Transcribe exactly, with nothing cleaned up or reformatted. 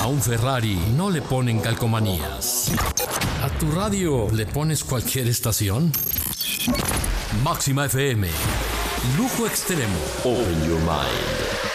A un Ferrari no le ponen calcomanías. ¿A tu radio le pones cualquier estación? Máxima F M. Lujo extremo. Open your mind.